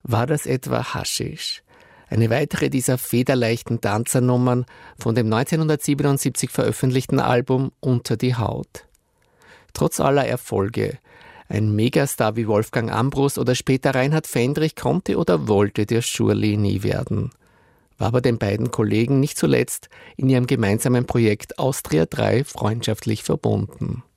War das etwa Haschisch? Eine weitere dieser federleichten Tanzernummern von dem 1977 veröffentlichten Album Unter die Haut. Trotz aller Erfolge, ein Megastar wie Wolfgang Ambros oder später Reinhard Fendrich konnte oder wollte der Schurli nie werden. War aber den beiden Kollegen nicht zuletzt in ihrem gemeinsamen Projekt Austria 3 freundschaftlich verbunden.